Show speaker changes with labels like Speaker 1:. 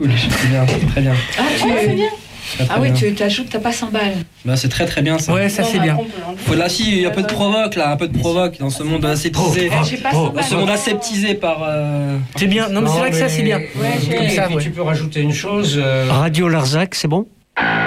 Speaker 1: cool, c'est bien, c'est très bien.
Speaker 2: Ah, c'est bien.
Speaker 1: Très, très
Speaker 2: Ah oui,
Speaker 1: bien.
Speaker 2: tu ajoutes, t'as pas 100 balles.
Speaker 1: Bah, c'est très très bien ça.
Speaker 3: Ouais, ça c'est bien.
Speaker 1: Faut là, si, il y a un peu de provoque là, un peu de provoque dans ce monde aseptisé.
Speaker 2: J'ai pas 100
Speaker 1: Dans
Speaker 2: balles.
Speaker 1: ce monde aseptisé par.
Speaker 3: C'est bien. Non, mais c'est vrai que ça c'est bien.
Speaker 2: Ouais,
Speaker 3: Comme ça,
Speaker 4: Et puis
Speaker 3: ouais.
Speaker 4: tu peux rajouter une chose.
Speaker 5: Radio Larzac, c'est bon?